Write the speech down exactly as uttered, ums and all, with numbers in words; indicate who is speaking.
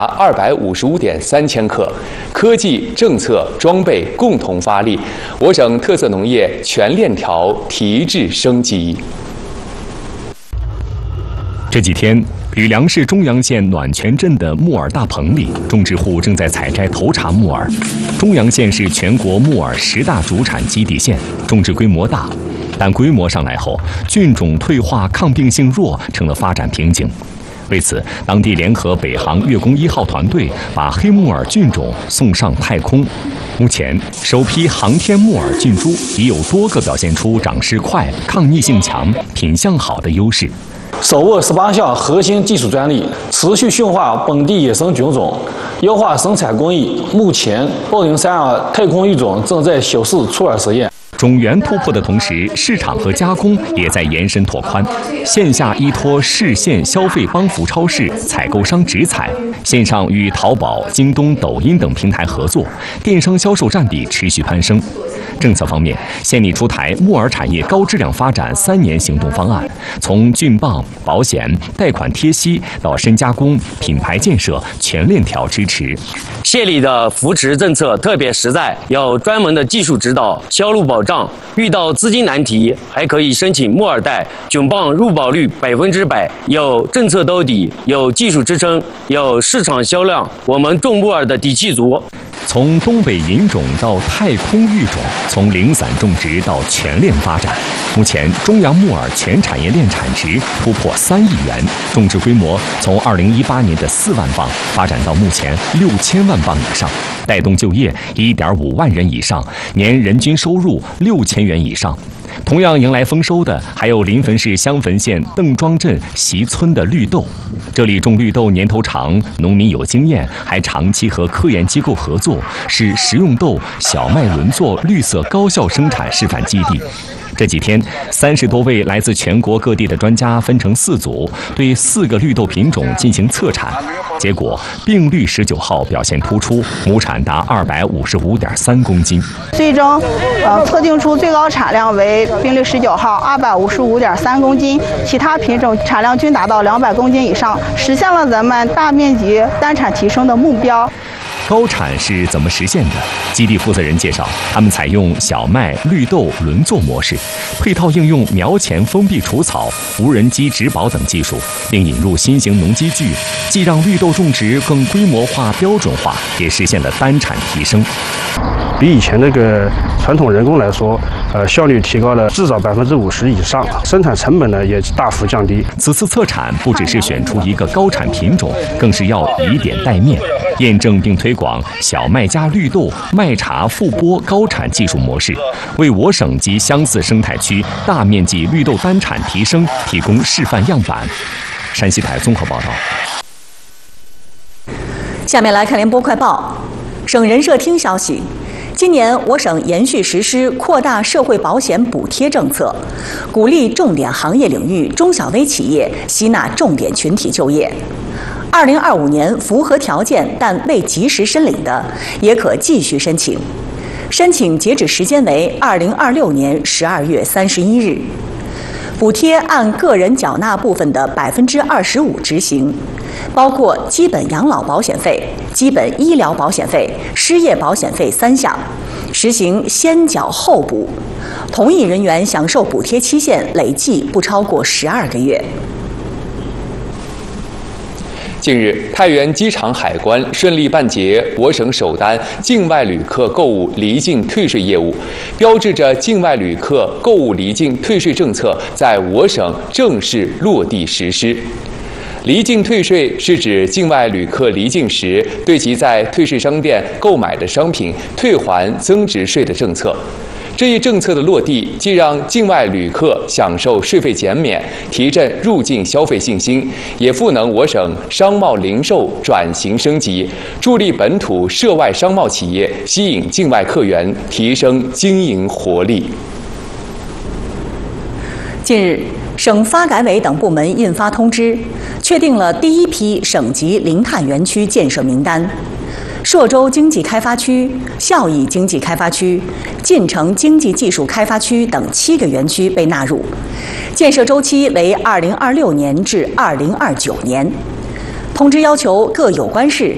Speaker 1: 二百五十五点三千克，科技、政策、装备共同发力，我省特色农业全链条提质升级。
Speaker 2: 这几天，吕梁市中阳县暖泉镇的木耳大棚里，种植户正在采摘头茬木耳。中阳县是全国木耳十大主产基地县，种植规模大，但规模上来后，菌种退化、抗病性弱，成了发展瓶颈。为此，当地联合北航月宫一号团队把黑木耳菌种送上太空。目前，首批航天木耳菌株已有多个表现出长势快、抗逆性强、品相好的优势。
Speaker 3: 手握十八项核心技术专利，持续驯化本地野生菌种，优化生产工艺。目前，二零三二太空育种正在小试初耳实验。
Speaker 2: 种源突破的同时，市场和加工也在延伸拓宽。线下依托市县消费帮扶超市采购商直采，线上与淘宝、京东、抖音等平台合作，电商销售占比持续攀升。政策方面，县里出台木耳产业高质量发展三年行动方案，从菌棒、保险、贷款贴息到深加工、品牌建设，全链条支持。
Speaker 4: 县里的扶持政策特别实在，有专门的技术指导、销路保障，遇到资金难题还可以申请木耳贷，菌棒入保率百分之百，有政策兜底，有技术支撑，有市场销量，我们种木耳的底气足。
Speaker 2: 从东北引种到太空育种，从零散种植到全链发展。目前，中阳木耳全产业链产值突破三亿元，种植规模从二零一八年的四万磅发展到目前六千万磅以上，带动就业一点五万人以上，年人均收入六千元以上。同样迎来丰收的还有临汾市襄汾县邓庄镇席村的绿豆。这里种绿豆年头长，农民有经验，还长期和科研机构合作，是食用豆、小麦轮作绿色高效生产示范基地。这几天，三十多位来自全国各地的专家分成四组，对四个绿豆品种进行测产。结果，并绿十九号表现突出，亩产达二百五十五点三公斤。
Speaker 5: 最终，呃，测定出最高产量为并绿十九号二百五十五点三公斤，其他品种产量均达到两百公斤以上，实现了咱们大面积单产提升的目标。
Speaker 2: 高产是怎么实现的？基地负责人介绍，他们采用小麦、绿豆轮作模式，配套应用苗前封闭除草、无人机植保等技术，并引入新型农机具，既让绿豆种植更规模化、标准化，也实现了单产提升。
Speaker 6: 比以前那个传统人工来说，呃，效率提高了至少百分之五十以上，生产成本呢也大幅降低。
Speaker 2: 此次测产不只是选出一个高产品种，更是要以点带面，验证并推广小麦加绿豆麦茶复播高产技术模式，为我省及相似生态区大面积绿豆单产提升提供示范样板。山西台综合报道。
Speaker 7: 下面来看联播快报。省人社厅消息，今年我省延续实施扩大社会保险补贴政策，鼓励重点行业领域中小微企业吸纳重点群体就业。二零二五年符合条件但未及时申领的，也可继续申请。申请截止时间为二零二六年十二月三十一日。补贴按个人缴纳部分的百分之二十五执行，包括基本养老保险费、基本医疗保险费、失业保险费三项，实行先缴后补。同意人员享受补贴期限累计不超过十二个月。
Speaker 1: 近日，太原机场海关顺利办结我省首单境外旅客购物离境退税业务，标志着境外旅客购物离境退税政策在我省正式落地实施。离境退税是指境外旅客离境时对其在退税商店购买的商品退还增值税的政策。这一政策的落地，既让境外旅客享受税费减免，提振入境消费信心，也赋能我省商贸零售转型升级，助力本土涉外商贸企业吸引境外客源，提升经营活力。近日，省发改委等部门印发通知，确定了第一批省级零碳园区建设名单。朔州经济开发区、孝义经济开发区、晋城经济技术开发区等七个园区被纳入，建设周期为二零二六年至二零二九年。通知要求各有关市